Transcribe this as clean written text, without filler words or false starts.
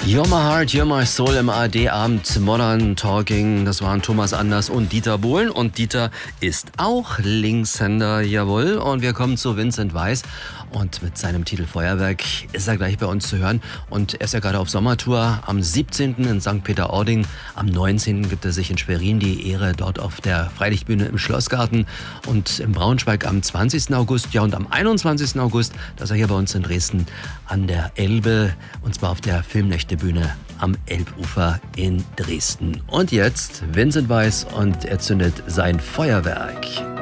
You're My Heart, You're My Soul im ARD-Abend Modern Talking. Das waren Thomas Anders und Dieter Bohlen. Und Dieter ist auch Linkshänder, jawohl. Und wir kommen zu Vincent Weiss. Und mit seinem Titel Feuerwerk ist er gleich bei uns zu hören. Und er ist ja gerade auf Sommertour. Am 17. in St. Peter-Ording. Am 19. gibt er sich in Schwerin die Ehre dort auf der Freilichtbühne im Schlossgarten. Und in Braunschweig am 20. August. Ja, und am 21. August, da ist er hier bei uns in Dresden an der Elbe. Und zwar auf der Filmnächtebühne am Elbufer in Dresden. Und jetzt Vincent Weiss und er zündet sein Feuerwerk.